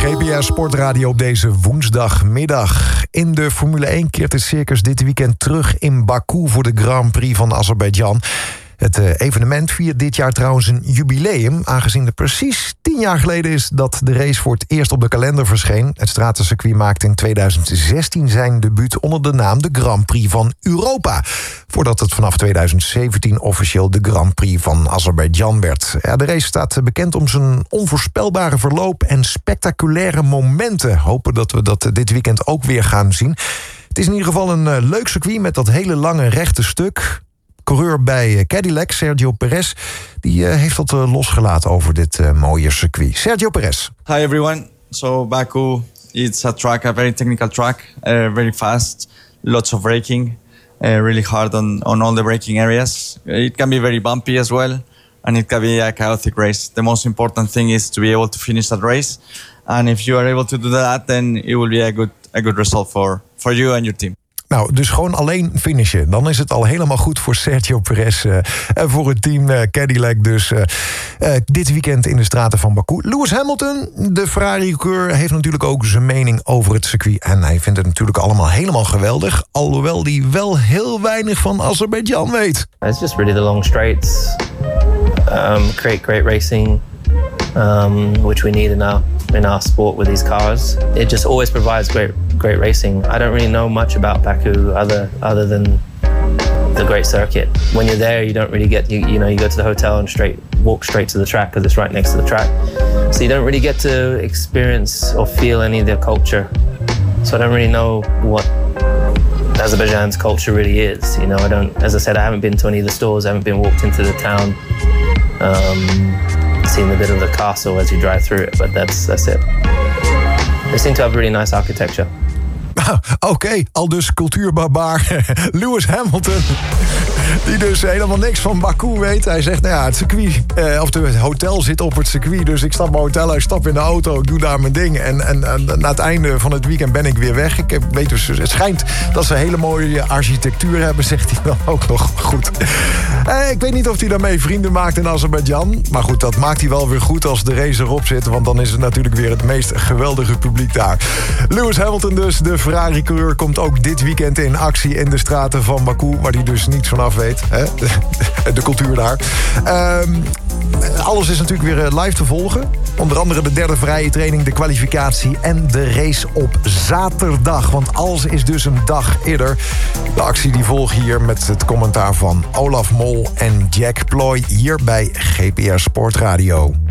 GPR Sportradio op deze woensdagmiddag. In de Formule 1 keert het circus dit weekend terug in Baku voor de Grand Prix van Azerbeidzjan. Het evenement viert dit jaar trouwens een jubileum, aangezien het precies 10 jaar geleden is dat de race voor het eerst op de kalender verscheen. Het stratencircuit maakte in 2016 zijn debuut onder de naam de Grand Prix van Europa, voordat het vanaf 2017 officieel de Grand Prix van Azerbeidzjan werd. Ja, de race staat bekend om zijn onvoorspelbare verloop en spectaculaire momenten. Hopen dat we dat dit weekend ook weer gaan zien. Het is in ieder geval een leuk circuit met dat hele lange rechte stuk. Coureur bij Cadillac, Sergio Perez, die heeft dat losgelaten over dit mooie circuit. Sergio Perez. Hi everyone. So Baku, it's a very technical track, very fast, lots of braking, really hard on all the braking areas. It can be very bumpy as well, and it can be a chaotic race. The most important thing is to be able to finish that race, and if you are able to do that, then it will be a good result for you and your team. Nou, dus gewoon alleen finishen. Dan is het al helemaal goed voor Sergio Perez en voor het team Cadillac. Dus dit weekend in de straten van Baku. Lewis Hamilton, de Ferrari-coureur, heeft natuurlijk ook zijn mening over het circuit. En hij vindt het natuurlijk allemaal helemaal geweldig. Alhoewel hij wel heel weinig van Azerbeidzjan weet. It's just really the long straights. Great racing. Which we need in our sport with these cars. It just always provides great racing. I don't really know much about Baku other than the great circuit. When you're there, you don't really get you go to the hotel and walk straight to the track because it's right next to the track. So you don't really get to experience or feel any of their culture. So I don't really know what Azerbaijan's culture really is. As I said, I haven't been to any of the stores. I haven't been walked into the town. Seen a bit of the castle as you drive through it, but that's it. They seem to have really nice architecture. Oké, al dus cultuurbarbaar Lewis Hamilton, die dus helemaal niks van Baku weet. Hij zegt, het circuit, of het hotel zit op het circuit, dus ik stap mijn hotel, ik stap in de auto, ik doe daar mijn ding. En na het einde van het weekend ben ik weer weg. Ik weet dus, het schijnt dat ze hele mooie architectuur hebben, zegt hij dan ook nog goed. Ik weet niet of hij daarmee vrienden maakt in Azerbeidzjan. Maar goed, dat maakt hij wel weer goed als de race erop zit, want dan is het natuurlijk weer het meest geweldige publiek daar. Lewis Hamilton dus, de Ferrari-coureur, komt ook dit weekend in actie in de straten van Baku, waar hij dus niets vanaf weet. Hè? De cultuur daar. Alles is natuurlijk weer live te volgen. Onder andere de derde vrije training, de kwalificatie en de race op zaterdag. Want alles is dus een dag eerder. De actie die volgt hier met het commentaar van Olaf Mol en Jack Ploy hier bij GPR Sportradio.